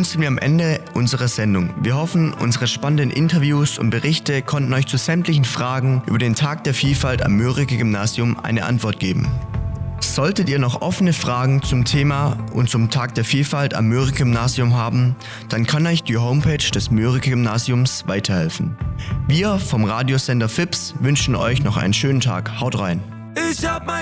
nun sind wir am Ende unserer Sendung. Wir hoffen, unsere spannenden Interviews und Berichte konnten euch zu sämtlichen Fragen über den Tag der Vielfalt am Mörike-Gymnasium eine Antwort geben. Solltet ihr noch offene Fragen zum Thema und zum Tag der Vielfalt am Mörike-Gymnasium haben, dann kann euch die Homepage des Mörike-Gymnasiums weiterhelfen. Wir vom Radiosender FIPS wünschen euch noch einen schönen Tag. Haut rein! Ich hab mein